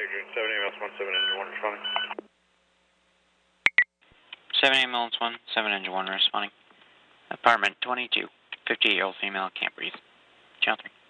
Adrian, 7 ambulance 17 engine 1 responding. 7 ambulance 17 engine 1 responding. Apartment 22, 58-year-old female, can't breathe. Channel 3.